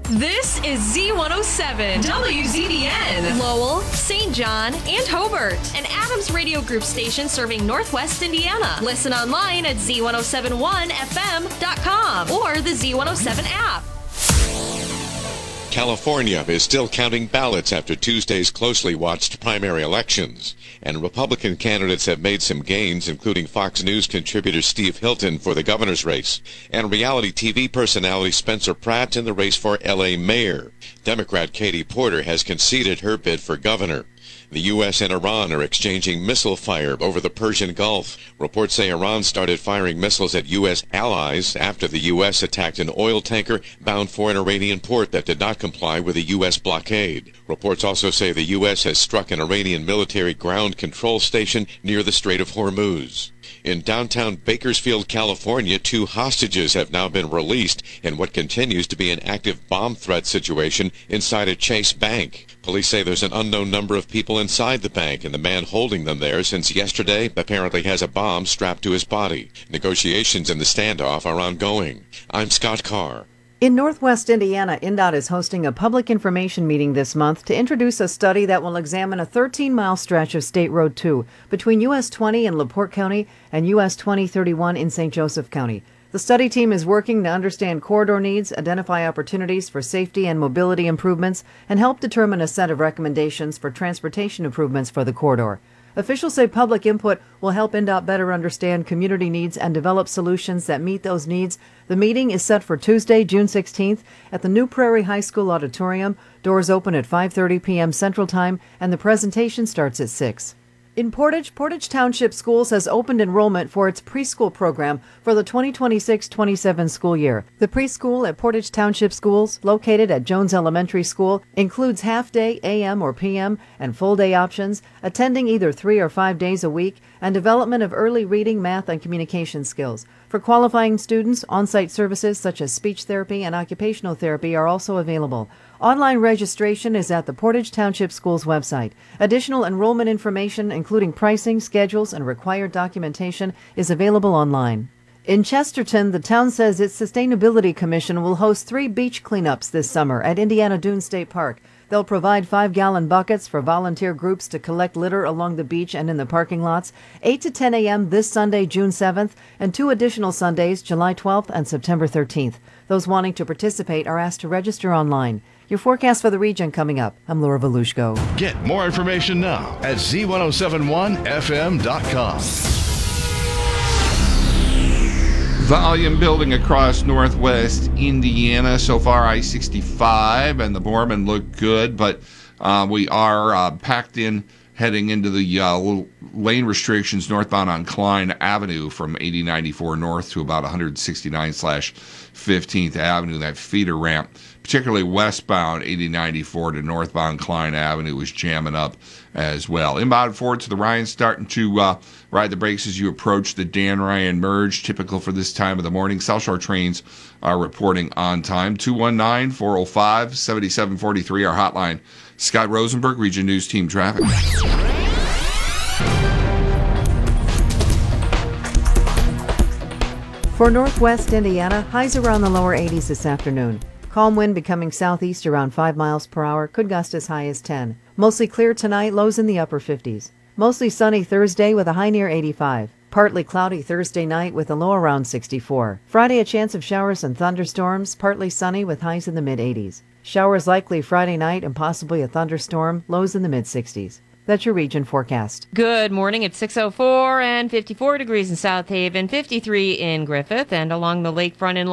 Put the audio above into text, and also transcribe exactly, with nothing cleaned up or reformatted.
This is Z one oh seven, W Z B N, Lowell, Saint John, and Hobart, an Adams Radio Group station serving Northwest Indiana. Listen online at Z one oh seven one F M dot com or the Z one oh seven app. California is still counting ballots after Tuesday's closely watched primary elections, and Republican candidates have made some gains, including Fox News contributor Steve Hilton for the governor's race, and reality T V personality Spencer Pratt in the race for L A mayor. Democrat Katie Porter has conceded her bid for governor. The U S and Iran are exchanging missile fire over the Persian Gulf. Reports say Iran started firing missiles at U S allies after the U S attacked an oil tanker bound for an Iranian port that did not comply with a U S blockade. Reports also say the U S has struck an Iranian military ground control station near the Strait of Hormuz. In downtown Bakersfield, California, two hostages have now been released in what continues to be an active bomb threat situation inside a Chase bank. Police say there's an unknown number of people inside the bank, and the man holding them there since yesterday apparently has a bomb strapped to his body. Negotiations in the standoff are ongoing. I'm Scott Carr. In Northwest Indiana, I N D O T is hosting a public information meeting this month to introduce a study that will examine a thirteen-mile stretch of State Road two between U S twenty in LaPorte County and U S twenty thirty-one in Saint Joseph County. The study team is working to understand corridor needs, identify opportunities for safety and mobility improvements, and help determine a set of recommendations for transportation improvements for the corridor. Officials say public input will help I N D O T better understand community needs and develop solutions that meet those needs. The meeting is set for Tuesday, June sixteenth at the New Prairie High School Auditorium. Doors open at five thirty p.m. Central Time, and the presentation starts at six. In Portage, Portage Township Schools has opened enrollment for its preschool program for the twenty twenty-six twenty-seven school year. The preschool at Portage Township Schools, located at Jones Elementary School, includes half-day A M or P M and full-day options, attending either three or five days a week, and development of early reading, math, and communication skills. For qualifying students, on-site services such as speech therapy and occupational therapy are also available. Online registration is at the Portage Township Schools website. Additional enrollment information, including pricing, schedules, and required documentation, is available online. In Chesterton, the town says its Sustainability Commission will host three beach cleanups this summer at Indiana Dunes State Park. They'll provide five-gallon buckets for volunteer groups to collect litter along the beach and in the parking lots, eight to ten a.m. this Sunday, June seventh, and two additional Sundays, July twelfth and September thirteenth. Those wanting to participate are asked to register online. Your forecast for the region coming up. I'm Laura Volushko. Get more information now at Z one oh seven one F M dot com. Volume building across northwest Indiana. So far, I sixty-five and the Borman look good, but uh, we are uh, packed in heading into the uh, little lane restrictions northbound on Klein Avenue from eighty ninety-four north to about one sixty-nine slash fifteenth Avenue. That feeder ramp, particularly westbound eighty ninety-four to northbound Klein Avenue, is jamming up as well. Inbound forward to the Ryan, starting to uh, ride the brakes as you approach the Dan Ryan merge, typical for this time of the morning. South Shore trains are reporting on time. two one nine, four oh five, seven seven four three, our hotline. Scott Rosenberg, Region News Team Traffic. For northwest Indiana, highs around the lower eighties this afternoon. Calm wind becoming southeast around five miles per hour, could gust as high as ten. Mostly clear tonight, lows in the upper fifties. Mostly sunny Thursday with a high near eighty-five. Partly cloudy Thursday night with a low around sixty-four. Friday, a chance of showers and thunderstorms, partly sunny with highs in the mid-eighties. Showers likely Friday night and possibly a thunderstorm, lows in the mid-sixties. That's your region forecast. Good morning. It's six oh four and fifty-four degrees in South Haven, fifty-three in Griffith, and along the lakefront in